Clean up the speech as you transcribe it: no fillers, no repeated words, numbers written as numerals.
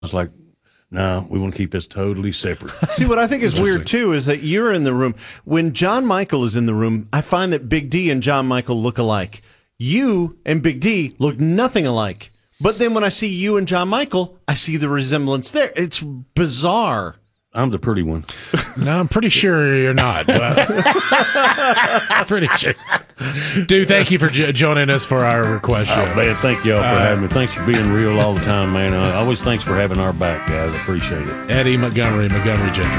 was like, no, we want to keep this totally separate. See, what I think is weird, too, is that you're in the room. When John Michael is in the room, I find that Big D and John Michael look alike. You and Big D look nothing alike. But then when I see you and John Michael, I see the resemblance there. It's bizarre. I'm the pretty one. No, I'm pretty sure you're not. Pretty sure. Dude, thank you for joining us for our request show. Oh, man, thank y'all for having me. Thanks for being real all the time, man. Always thanks for having our back, guys. I appreciate it. Eddie Montgomery Gentry.